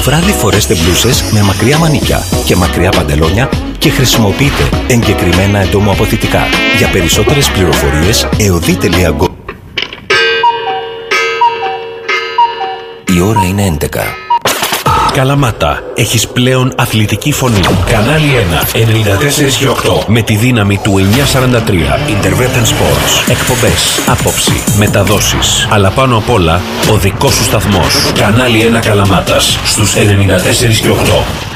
βράδυ φορέστε μπλούσες με μακριά μανίκια και μακριά παντελόνια και χρησιμοποιείτε εγκεκριμένα εντομοαποθητικά. Για περισσότερες πληροφορίες, eodi.go. Η ώρα είναι 11. Καλαμάτα, έχεις πλέον αθλητική φωνή. Κανάλι 1, 94 και 8. Με τη δύναμη του 943. Interveten Sports. Εκπομπές, άποψη, μεταδόσεις. Αλλά πάνω απ' όλα, ο δικός σου σταθμός. Κανάλι 1 Καλαμάτας. Στους 94 και 8.